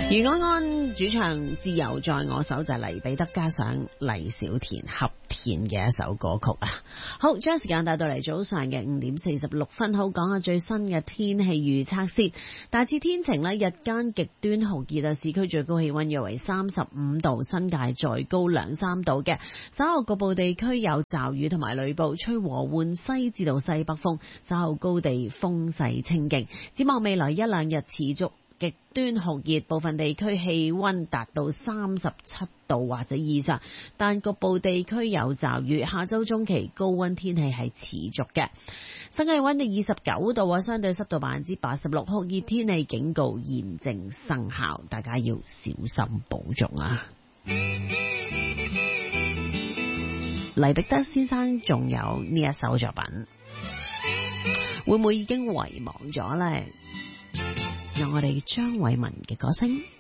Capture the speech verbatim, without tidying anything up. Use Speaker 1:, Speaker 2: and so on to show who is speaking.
Speaker 1: 余安安主唱自由在我手就係黎彼得加上黎小田合填嘅一首歌曲啊。好，將時間帶到嚟早上嘅五點四十六分，好講下最新嘅天氣預測先。大致天晴咧，日間極端酷熱啊，市區最高氣溫約為三十五度，新界再高兩三度嘅。稍後局部地區有驟雨同埋雷暴，吹和緩西至到西北風，稍後高地風勢清勁。展望未來一兩日持續極端酷熱，部分地區氣溫達到三十七度或者以上，但局部地區有驟雨。下周中期高溫天氣係持續嘅，新界溫度二十九度啊，相對濕度百分之八十六，酷熱天氣警告現正生效，大家要小心保重啊！黎彼得先生仲有呢一首作品，會唔會已經遺忘咗呢？有我哋張偉文嘅歌聲。